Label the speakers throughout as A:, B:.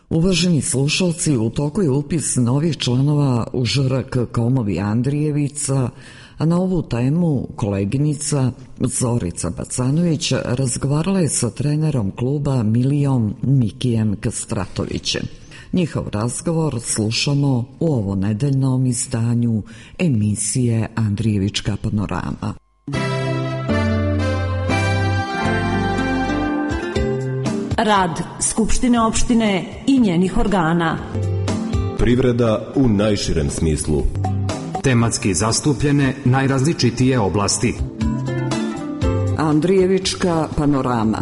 A: Uvaženi slušalci, u toku je upis novih članova u ŽRK Komovi Andrijevica, a na ovu temu koleginica Zorica Bacanović razgovarala je sa trenerom kluba Milijom Mikijem Kastratovićem. Njihov razgovor slušamo u ovo nedeljnom izdanju emisije Andrijevička panorama.
B: Rad Skupštine opštine i njenih organa.
C: Privreda u najširem smislu.
D: Tematski zastupljene najrazličitije oblasti.
A: Andrijevička panorama.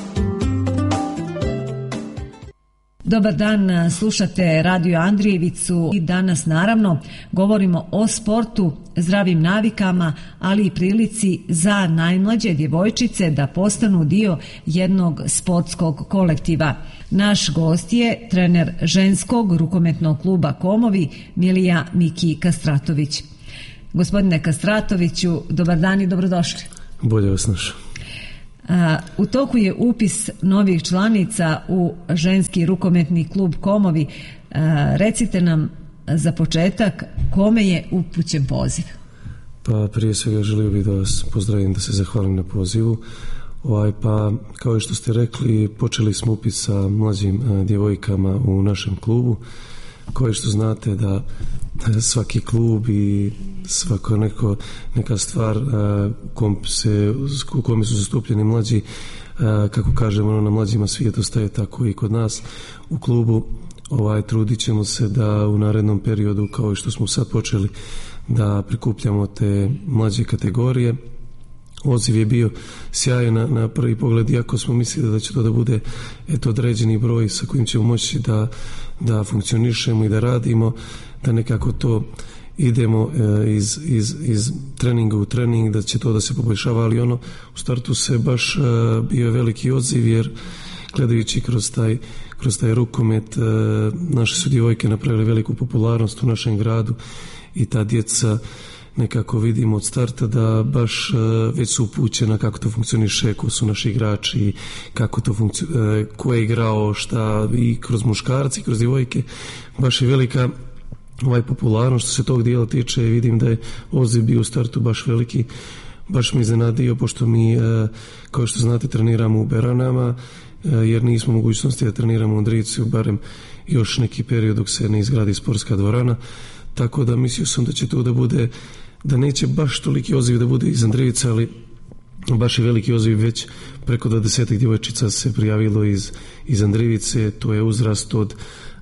B: Dobar dan, slušate Radio Andrijevicu i danas naravno govorimo o sportu, zdravim navikama, ali i prilici za najmlađe djevojčice da postanu dio jednog sportskog kolektiva. Naš gost je trener ženskog rukometnog kluba Komovi Milija Miki Kastratović. Gospodine Kastratoviću, dobar dan i dobrodošli.
E: Bolje vas našao.
B: U toku je upis novih članica u ženski rukometni klub Komovi. Recite nam za početak kome je upućen poziv?
E: Pa prije svega želio bih da vas pozdravim, da se zahvalim na pozivu. Pa kao što ste rekli, počeli smo upis sa mlađim djevojkama u našem klubu. Kao što znate da svaki klub i svako neka stvar u kome su zastupljeni mlađi, kako kažemo, na mlađima svijet ostaje, tako i kod nas u klubu. Trudit ćemo se da u narednom periodu, kao i što smo sad počeli, da prikupljamo te mlađe kategorije. Odziv je bio sjajan na prvi pogled, iako smo mislili da će to da bude određeni broj sa kojim ćemo moći da funkcionišemo i da radimo, da nekako to idemo iz treninga u trening, da će to da se poboljšava, ali u startu se baš bio veliki odziv, jer gledajući kroz taj rukomet, naše su djevojke napravile veliku popularnost u našem gradu i ta djeca nekako vidimo od starta da baš već su upućena kako to funkcioniše, ko su naši igrači, kako to ko je igrao, šta, i kroz muškarci, kroz djevojke. Baš je velika popularnost što se tog dijela tiče. Vidim da je odziv bio u startu baš veliki. Baš mi iznenadio, pošto mi, kao što znate, treniramo u Beranama, jer nismo mogućnosti da treniramo u Andrijevcu, barem još neki period dok se ne izgradi sportska dvorana. Tako da mislio sam da će to da bude, da neće baš toliki odziv da bude iz Andrijevca, ali baš je veliki odziv, već preko 20 djevojčica se prijavilo iz Andrijevice. To je uzrast od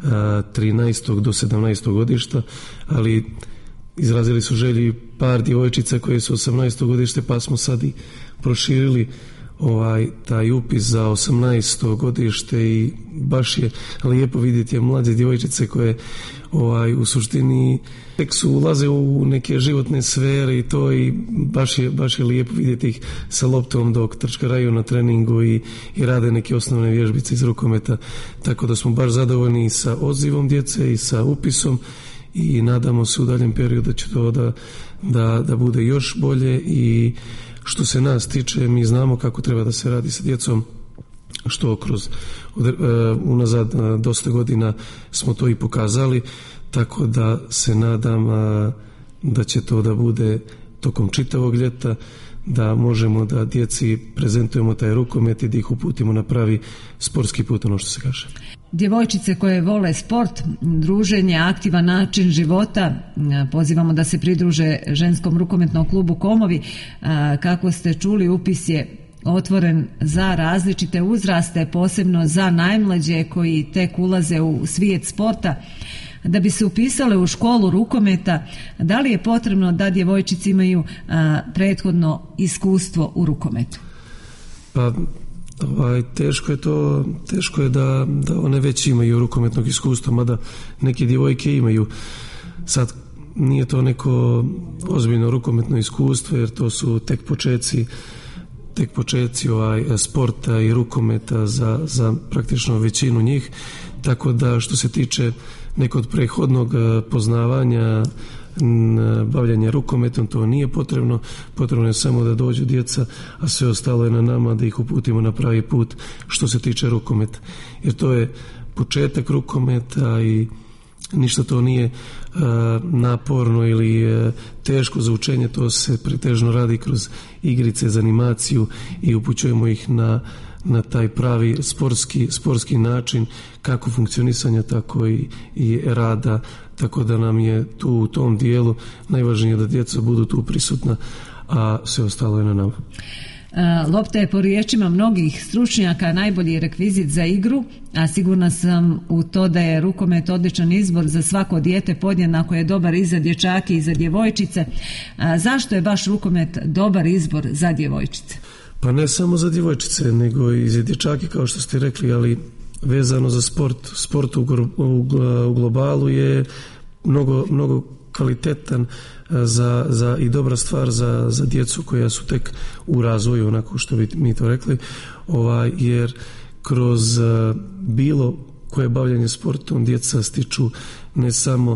E: 13. do 17. godišta, ali izrazili su želji par djevojčica koje su 18. godište, pa smo sad i proširili taj upis za 18. godište i baš je lijepo vidjeti mlađe djevojčice koje u suštini tek su ulaze u neke životne sfere i to, i baš je lijepo vidjeti ih sa loptom dok trčkaraju na treningu i rade neke osnovne vježbice iz rukometa, tako da smo baš zadovoljni sa odzivom djece i sa upisom i nadamo se u daljem periodu da će to da bude još bolje. I što se nas tiče, mi znamo kako treba da se radi sa djecom, što kroz unazad dosta godina smo to i pokazali, tako da se nadam da će to da bude tokom čitavog ljeta, da možemo da djeci prezentujemo taj rukomet i da ih uputimo na pravi sportski put, ono što se kaže.
B: Djevojčice koje vole sport, druženje, aktivan način života, pozivamo da se pridruže ženskom rukometnom klubu Komovi. Kako ste čuli, upis je otvoren za različite uzraste, posebno za najmlađe koji tek ulaze u svijet sporta. Da bi se upisale u školu rukometa, da li je potrebno da djevojčice imaju prethodno iskustvo u rukometu?
E: Pa teško je da one već imaju rukometnog iskustva, mada neke djevojke imaju. Sad nije to neko ozbiljno rukometno iskustvo, jer to su tek početci sporta i rukometa za praktično većinu njih, tako da što se tiče nekog prethodnog poznavanja bavljanja rukometom, to nije potrebno. Potrebno je samo da dođu djeca, a sve ostalo je na nama da ih uputimo na pravi put što se tiče rukometa. Jer to je početak rukometa i ništa to nije naporno ili teško za učenje, to se pretežno radi kroz igrice za animaciju i upućujemo ih na taj pravi sportski način kako funkcionisanja, tako i rada, tako da nam je tu u tom dijelu najvažnije da djeca budu tu prisutna, a sve ostalo je na nama.
B: Lopta je po riječima mnogih stručnjaka najbolji rekvizit za igru, a sigurna sam u to da je rukomet odličan izbor za svako dijete, podjednako je dobar i za dječake i za djevojčice. Zašto je baš rukomet dobar izbor za djevojčice?
E: Pa ne samo za djevojčice, nego i za dječake, kao što ste rekli, ali vezano za sport u globalu je mnogo kvalitetan za i dobra stvar za djecu koja su tek u razvoju, onako što bi mi to rekli, jer kroz bilo koje bavljanje sportom djeca stiču ne samo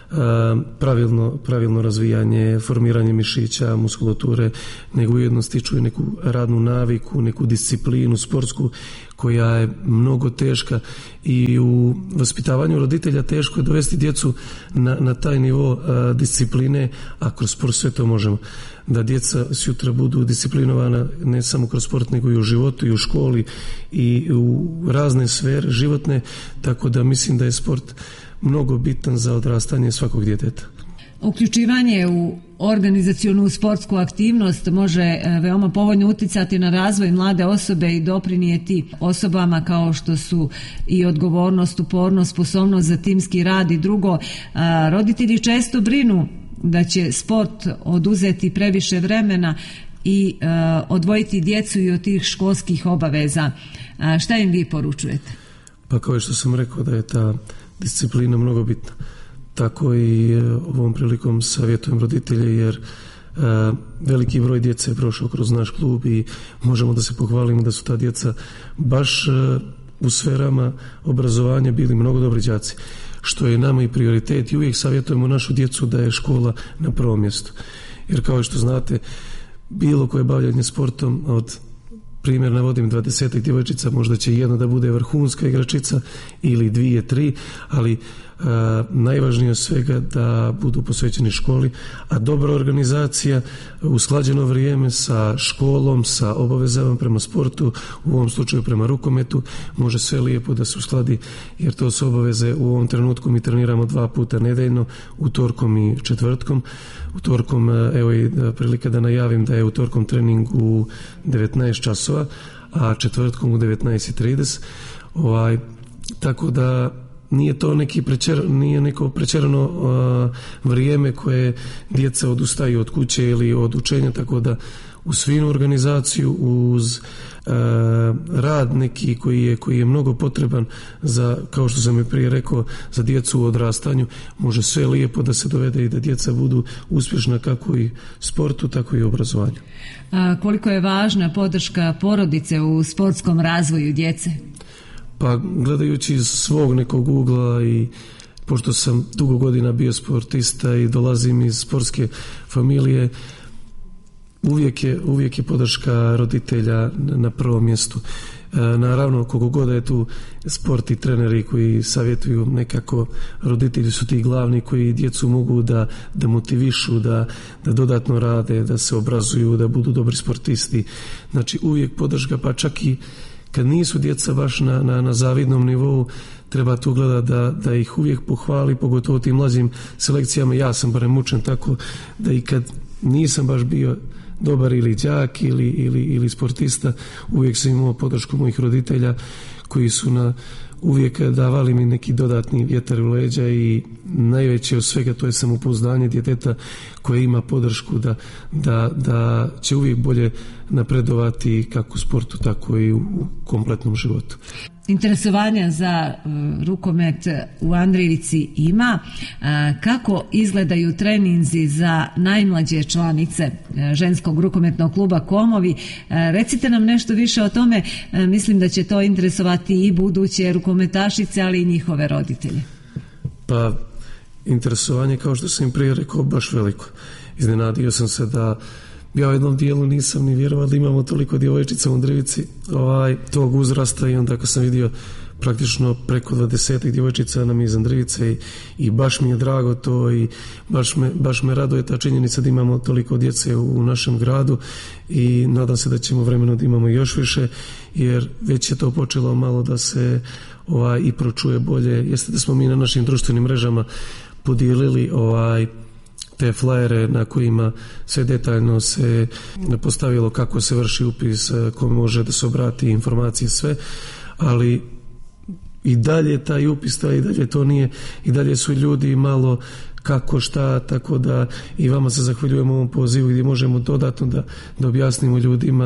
E: pravilno razvijanje, formiranje mišića, muskulature, nego ujedno stiču i neku radnu naviku, neku disciplinu sportsku koja je mnogo teška i u vaspitavanju roditelja teško je dovesti djecu na taj nivo discipline, a kroz sport sve to možemo. Da djeca sutra budu disciplinovana ne samo kroz sport, nego i u životu i u školi i u razne sfere životne, tako da mislim da je sport mnogo bitan za odrastanje svakog djeteta.
B: Uključivanje u organizacionu sportsku aktivnost može veoma povoljno utjecati na razvoj mlade osobe i doprinijeti osobama kao što su i odgovornost, upornost, sposobnost za timski rad i drugo. Roditelji često brinu da će sport oduzeti previše vremena i odvojiti djecu i od tih školskih obaveza. Šta im vi poručujete?
E: Pa kao što sam rekao da je ta disciplina mnogo bitna. Tako i ovom prilikom savjetujem roditelje, jer veliki broj djece je prošao kroz naš klub i možemo da se pohvalimo da su ta djeca baš u sferama obrazovanja bili mnogo dobri đaci, što je nama i prioritet i uvijek savjetujemo našu djecu da je škola na prvom mjestu. Jer kao što znate, bilo koje bavljanje sportom, od primjer navodim 20 djevojčica, možda će jedna da bude vrhunska igračica ili 2-3, ali najvažnije od svega da budu posvećeni školi, a dobra organizacija, usklađeno vrijeme sa školom, sa obavezama prema sportu, u ovom slučaju prema rukometu, može sve lijepo da se uskladi, jer to su obaveze. U ovom trenutku mi treniramo 2 puta nedeljno, utorkom i četvrtkom. Utorkom, evo i prilika da najavim da je utorkom trening u 19 časova, a četvrtkom u 19:30. Tako da nije to nije neko prečerano vrijeme koje djeca odustaju od kuće ili od učenja, tako da uz finu organizaciju, uz rad neki koji je mnogo potreban za, kao što sam i prije rekao, za djecu u odrastanju, može sve lijepo da se dovede i da djeca budu uspješna kako i sportu, tako i obrazovanju.
B: Koliko je važna podrška porodice u sportskom razvoju djece?
E: Pa gledajući iz svog nekog ugla i pošto sam dugo godina bio sportista i dolazim iz sportske familije, uvijek je podrška roditelja na prvom mjestu. Naravno, koliko god je tu sport i treneri koji savjetuju, nekako roditelji su ti glavni koji djecu mogu da motivišu, da dodatno rade, da se obrazuju, da budu dobri sportisti. Znači uvijek podrška, pa čak i kad nisu djeca baš na zavidnom nivou, treba tu gledati da ih uvijek pohvali, pogotovo tim mlađim selekcijama. Ja sam barem učen tako da i kad nisam baš bio dobar ili đak ili sportista, uvijek sam imao podršku mojih roditelja koji su uvijek davali mi neki dodatni vjetar u leđa i najveće od svega to je samopouzdanje djeteta koje ima podršku da će uvijek bolje napredovati kako u sportu, tako i u kompletnom životu.
B: Interesovanja za rukomet u Andrijevici ima. Kako izgledaju treninzi za najmlađe članice ženskog rukometnog kluba Komovi? Recite nam nešto više o tome. Mislim da će to interesovati i buduće rukometašice, ali i njihove roditelje.
E: Pa interesovanje, kao što sam im prije rekao, baš veliko. Iznenadio sam se da ja u jednom dijelu nisam ni vjerovao da imamo toliko djevojčica u Andrivici tog uzrasta, i onda kad sam vidio praktično preko 20 djevojčica nam iz Andrivice i baš mi je drago to i baš me raduje ta činjenica da imamo toliko djece u našem gradu, i nadam se da ćemo vremenom da imamo još više, jer već je to počelo malo da se i pročuje bolje. Jeste da smo mi na našim društvenim mrežama podijelili te flajere na kojima sve detaljno se postavilo kako se vrši upis, kome može da se obrati, informacije, sve, ali i dalje taj upis, i dalje to nije, i dalje su ljudi malo kako šta, tako da i vama se zahvaljujemo ovom pozivu gdje možemo dodatno da objasnimo ljudima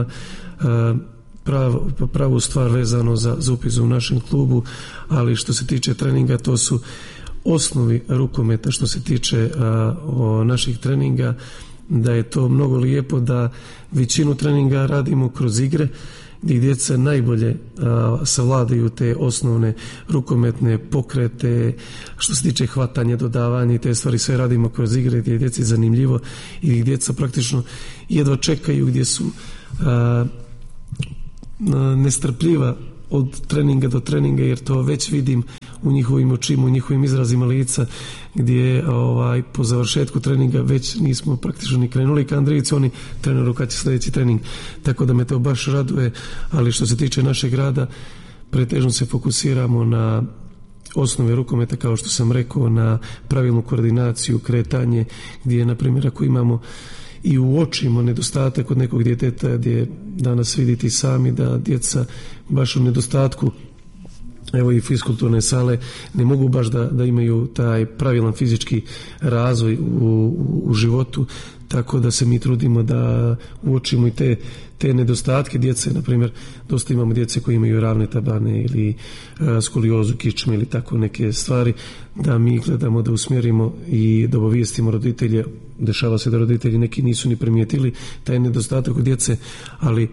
E: pravu stvar vezano za upis u našem klubu. Ali što se tiče treninga, to su osnovi rukometa. Što se tiče naših treninga, da je to mnogo lijepo da većinu treninga radimo kroz igre, gdje djeca najbolje savladaju te osnovne rukometne pokrete. Što se tiče hvatanja, dodavanja i te stvari, sve radimo kroz igre, gdje je djeci zanimljivo i gdje djeca praktično jedva čekaju, gdje su nestrpljiva od treninga do treninga, jer to već vidim u njihovim očima, u njihovim izrazima lica, gdje po završetku treninga već nismo praktično ni krenuli ka Andrivici, oni treneru kad će sljedeći trening, tako da me to baš raduje. Ali što se tiče našeg rada, pretežno se fokusiramo na osnove rukometa, kao što sam rekao, na pravilnu koordinaciju, kretanje, gdje na primjer ako imamo i uočimo nedostatak kod nekog djeteta, gdje danas vidite sami da djeca baš u nedostatku, evo i fiskulturne sale, ne mogu baš da imaju taj pravilan fizički razvoj u životu, tako da se mi trudimo da uočimo i te nedostatke djece. Na primjer, dosta imamo djece koji imaju ravne tabane ili skoliozu, kičme ili tako neke stvari, da mi gledamo da usmjerimo i da obavijestimo roditelje. Dešava se da roditelji neki nisu ni primijetili taj nedostatak od djece, ali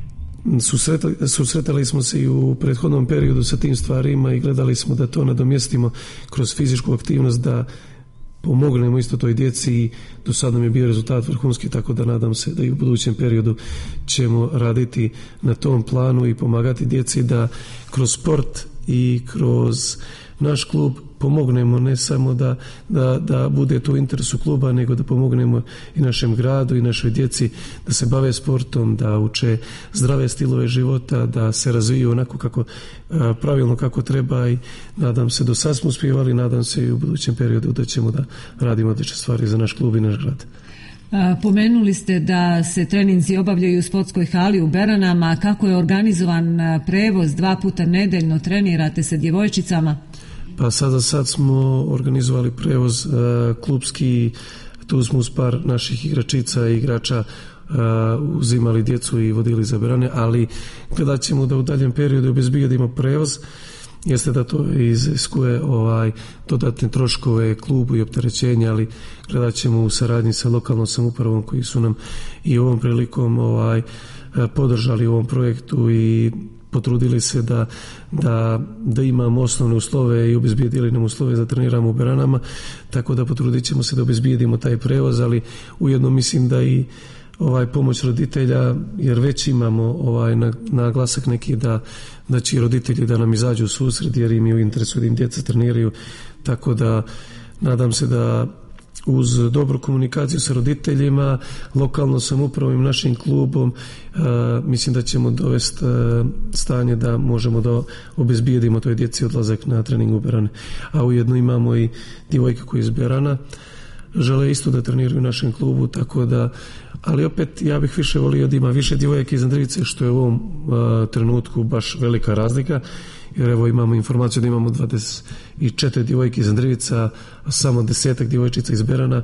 E: susretali smo se i u prethodnom periodu sa tim stvarima i gledali smo da to nadomjestimo kroz fizičku aktivnost, da pomognemo isto toj djeci, i do sada nam je bio rezultat vrhunski, tako da nadam se da i u budućem periodu ćemo raditi na tom planu i pomagati djeci da kroz sport i kroz naš klub pomognemo, ne samo da bude to u interesu kluba, nego da pomognemo i našem gradu i našoj djeci da se bave sportom, da uče zdrave stilove života, da se razviju onako pravilno kako treba, i nadam se, do sad smo uspjevali, nadam se i u budućem periodu da ćemo da radimo odlične stvari za naš klub i naš grad.
B: Pomenuli ste da se treninzi obavljaju u sportskoj hali u Beranama. Kako je organizovan prevoz? 2 puta nedeljno trenirate sa djevojčicama?
E: Pa sad smo organizovali prevoz klubski, tu smo uz par naših igračica i igrača uzimali djecu i vodili za Berane, ali gledat ćemo da u daljem periodu obezbijedimo prevoz. Jeste da to iziskuje dodatne troškove klubu i opterećenja, ali gledat ćemo u saradnji sa lokalnom samoupravom koji su nam i ovom prilikom podržali u ovom projektu i potrudili se da imamo osnovne uslove i obezbijedili nam uslove da treniramo u Beranama, tako da potrudit ćemo se da obezbijedimo taj prevoz, ali ujedno mislim da i pomoć roditelja, jer već imamo naglasak neki da će roditelji da nam izađu u susret, jer im je u interesu da im djeca treniraju, tako da nadam se da uz dobru komunikaciju sa roditeljima, lokalnom samoupravom i našim klubom, mislim da ćemo dovesti stanje da možemo da obezbijedimo toj djeci odlazak na trening u Berane. A ujedno imamo i djevojke koje iz Berana žele isto da treniraju u našem klubu, tako da, ali opet ja bih više volio da ima više djevojaka iz Andrivice, što je u ovom trenutku baš velika razlika, jer evo imamo informaciju da imamo 24 djevojke iz Andrivica, a samo 10 djevojčica iz Berana,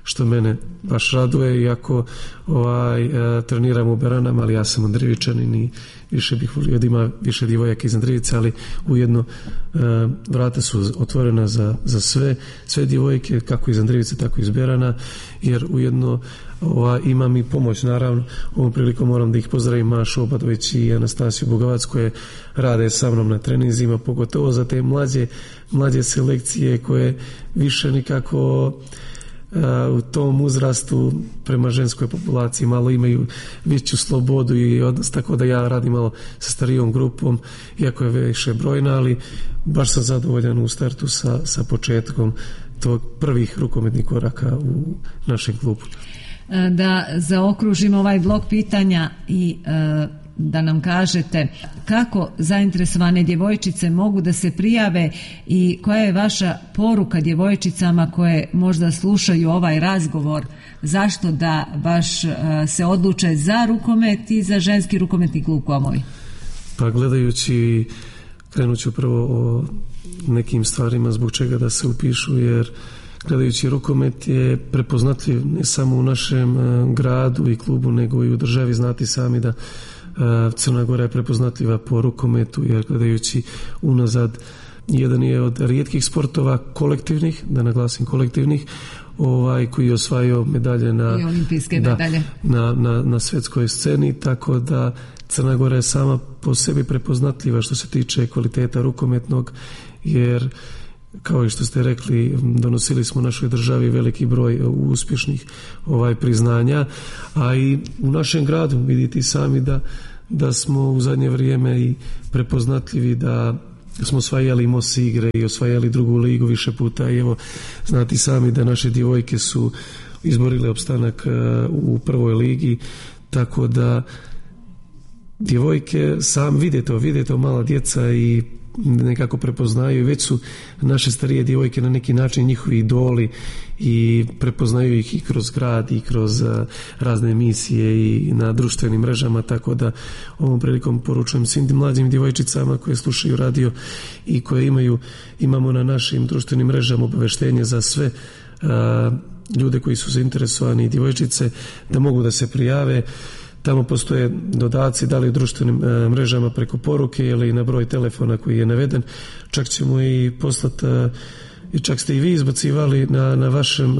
E: što mene baš raduje, iako treniram u Beranama, ali ja sam Andrivičanin i više bih volio da ima više djevojaka iz Andrivice, ali ujedno vrata su otvorena za sve djevojke, kako iz Andrivice, tako iz Berana, jer ujedno imam i pomoć, naravno. Ovom prilikom moram da ih pozdravim, Mašu Obadović i Anastasiju Bogavac, koje rade sa mnom na treninzima, pogotovo za te mlađe selekcije koje više nikako u tom uzrastu prema ženskoj populaciji malo imaju veću slobodu i odnos, tako da ja radim malo sa starijom grupom, iako je više brojna, ali baš sam zadovoljan u startu sa početkom tog prvih rukometnih koraka u našem klubu.
B: Da zaokružimo ovaj blok pitanja i da nam kažete kako zainteresovane djevojčice mogu da se prijave i koja je vaša poruka djevojčicama koje možda slušaju ovaj razgovor, zašto da baš se odluče za rukomet i za ženski rukometni klub Komovi?
E: Pa gledajući, krenut ću prvo o nekim stvarima zbog čega da se upišu, jer gledajući rukomet je prepoznatljiv ne samo u našem gradu i klubu, nego i u državi. Znate sami da Crna Gora je prepoznatljiva po rukometu, jer gledajući unazad jedan je od rijetkih sportova kolektivnih, da naglasim kolektivnih, koji je osvajao medalje na svjetskoj sceni, tako da Crna Gora je sama po sebi prepoznatljiva što se tiče kvaliteta rukometnog, jer kao i što ste rekli, donosili smo našoj državi veliki broj uspješnih priznanja, a i u našem gradu vidite sami da smo u zadnje vrijeme i prepoznatljivi, da smo osvajali MOS igre i osvajali drugu ligu više puta, i evo, znate sami da naše djevojke su izborile opstanak u prvoj ligi, tako da djevojke sam vide to mala djeca i nekako prepoznaju, i već su naše starije djevojke na neki način njihovi idoli i prepoznaju ih i kroz grad i kroz razne emisije i na društvenim mrežama, tako da ovom prilikom poručujem svim mlađim djevojčicama koje slušaju radio i koje imamo na našim društvenim mrežama obaveštenje za sve ljude koji su zainteresovani i djevojčice da mogu da se prijave. Tamo postoje dodaci, da li u društvenim mrežama preko poruke ili na broj telefona koji je naveden. Čak ćemo i poslati, i čak ste i vi izbacivali na vašem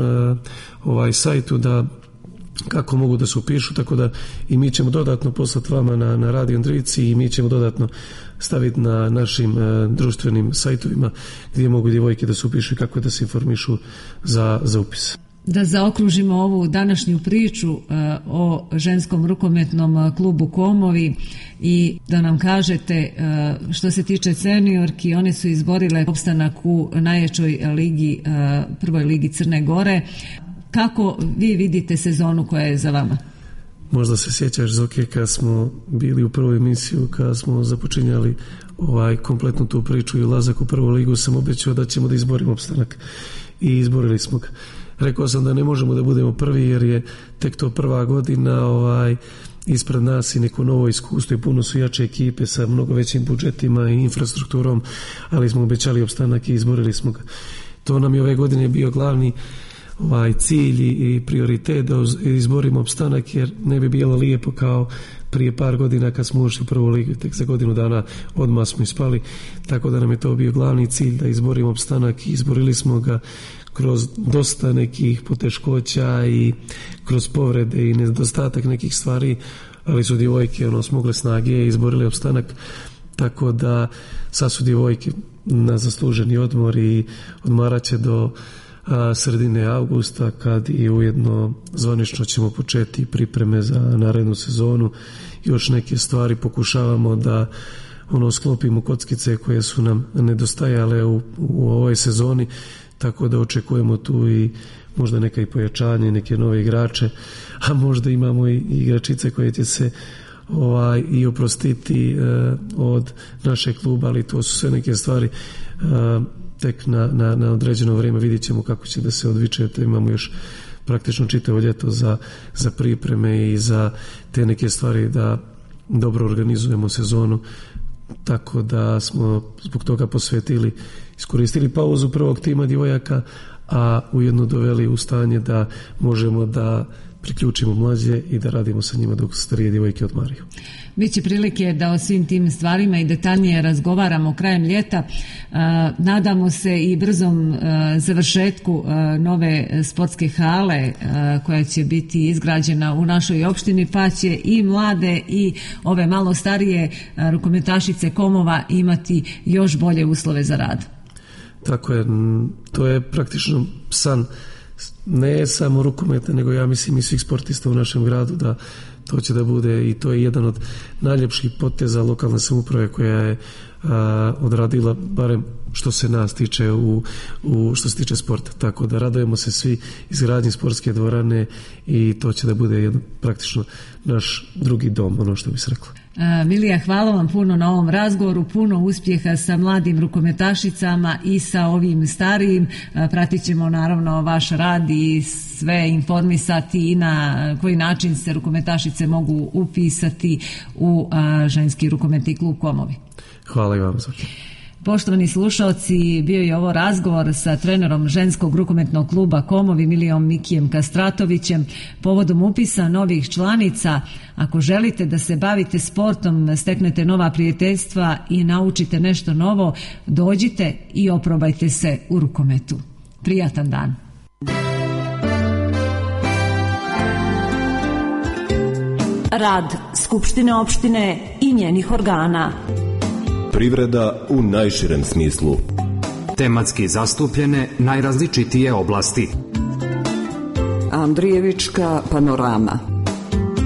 E: sajtu da kako mogu da se upišu, tako da i mi ćemo dodatno poslati vama na Radio Andrivici i mi ćemo dodatno staviti na našim društvenim sajtovima gdje mogu djevojke da se upišu i kako da se informišu za upis.
B: Da zaokružimo ovu današnju priču o ženskom rukometnom klubu Komovi i da nam kažete što se tiče seniorki, one su izborile opstanak u najjačoj ligi, prvoj ligi Crne Gore. Kako vi vidite sezonu koja je za vama?
E: Možda se sjećaš, Zoke, kad smo bili u prvoj emisiju, kad smo započinjali kompletnu tu priču i ulazak u prvu ligu, sam obećao da ćemo da izborimo opstanak i izborili smo ga. Rekao sam da ne možemo da budemo prvi jer je tek to prva godina, ispred nas i neko novo iskustvo i puno su jače ekipe sa mnogo većim budžetima i infrastrukturom, ali smo obećali opstanak i izborili smo ga. To nam je ove godine bio glavni cilj i prioritet da izborimo opstanak, jer ne bi bilo lijepo kao prije par godina kad smo ušli u prvu ligu, tek za godinu dana odmah smo ispali, tako da nam je to bio glavni cilj da izborimo opstanak i izborili smo ga kroz dosta nekih poteškoća i kroz povrede i nedostatak nekih stvari, ali su djevojke smogle snage i izborile opstanak, tako da sad su djevojke na zasluženi odmor i odmarat će do sredine avgusta, kad i ujedno zvanično ćemo početi pripreme za narednu sezonu. Još neke stvari pokušavamo da sklopimo kockice koje su nam nedostajale u ovoj sezoni, tako da očekujemo tu i možda neka i pojačanje, neke nove igrače, a možda imamo i igračice koje će se i oprostiti od našeg kluba, ali to su sve neke stvari tek na određeno vrijeme. Vidjet ćemo kako će da se odviče, to imamo još praktično čitavo ljeto za pripreme i za te neke stvari da dobro organizujemo sezonu, tako da smo zbog toga iskoristili pauzu prvog tima djevojaka, a ujedno doveli u stanje da možemo da priključimo mlađe i da radimo sa njima dok starije djevojke odmaraju.
B: Biće prilike da o svim tim stvarima i detaljnije razgovaramo krajem ljeta. Nadamo se i brzom završetku nove sportske hale koja će biti izgrađena u našoj opštini, pa će i mlade i ove malo starije rukometašice Komova imati još bolje uslove za rad.
E: Tako je, to je praktično san ne samo rukometa, nego ja mislim i svih sportista u našem gradu, da to će da bude, i to je jedan od najljepših poteza lokalne samouprave koja je odradila, barem što se nas tiče što se tiče sporta. Tako da radujemo se svi izgradnji sportske dvorane i to će da bude praktično naš drugi dom, ono što bi se reklo.
B: Milija, hvala vam puno na ovom razgovoru, puno uspjeha sa mladim rukometašicama i sa ovim starijim. Pratit ćemo naravno vaš rad i sve informisati i na koji način se rukometašice mogu upisati u ženski rukometni klub Komovi.
E: Hvala i vam.
B: Poštovani slušalci, bio je ovo razgovor sa trenerom ženskog rukometnog kluba Komovi Milijom Mikijem Kastratovićem povodom upisa novih članica. Ako želite da se bavite sportom, steknete nova prijateljstva i naučite nešto novo, dođite i oprobajte se u rukometu. Prijatan dan!
F: Rad Skupštine opštine i njenih organa.
C: Privreda u najširem smislu.
D: Tematski zastupljene najrazličitije oblasti.
A: Andrijevička panorama.